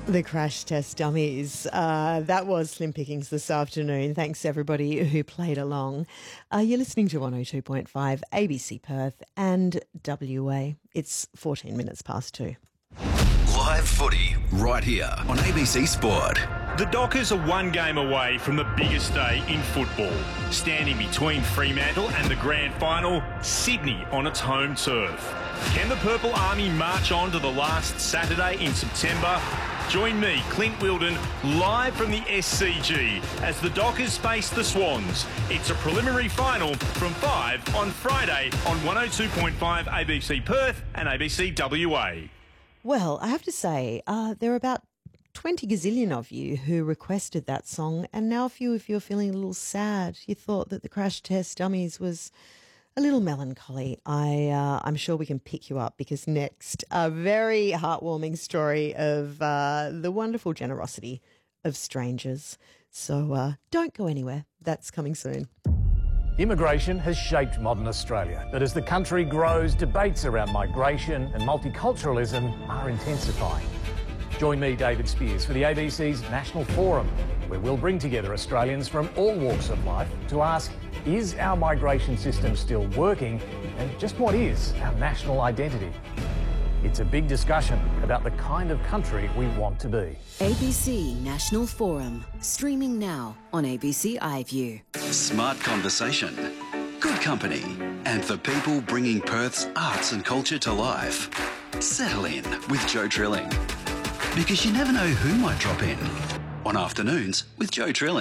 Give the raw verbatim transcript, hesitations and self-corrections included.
The Crash Test Dummies. Uh, that was Slim Pickings this afternoon. Thanks everybody who played along. Uh, you're listening to one oh two point five A B C Perth and W A. It's fourteen minutes past two. Live footy right here on A B C Sport. The Dockers are one game away from the biggest day in football. Standing between Fremantle and the grand final, Sydney on its home turf. Can the Purple Army march on to the last Saturday in September? Join me, Clint Wilden, live from the S C G as the Dockers face the Swans. It's a preliminary final from five on Friday on one oh two point five A B C Perth and A B C W A. Well, I have to say, uh, there are about twenty gazillion of you who requested that song, and now a few of you are feeling a little sad. You thought that the Crash Test Dummies was a little melancholy. I, uh, I'm sure we can pick you up because next, a very heartwarming story of uh, the wonderful generosity of strangers. So uh, don't go anywhere. That's coming soon. Immigration has shaped modern Australia, but as the country grows, debates around migration and multiculturalism are intensifying. Join me, David Spears, for the A B C's National Forum, where we'll bring together Australians from all walks of life to ask, is our migration system still working, and just what is our national identity? It's a big discussion about the kind of country we want to be. A B C National Forum, streaming now on A B C iView. Smart conversation, good company, and the people bringing Perth's arts and culture to life. Settle in with Joe Trilling, because you never know who might drop in on Afternoons with Joe Trilling.